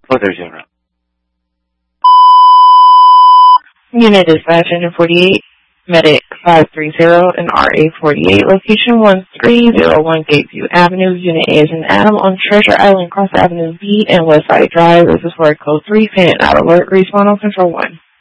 430. Unit Dispatch Engine 48, Medic 530 and RA 48, location 1301 Gateview Avenue. Unit A is in Adam on Treasure Island, Cross Avenue B and Westside Drive. This is for code 3, fan out alert, respawn on Control 1.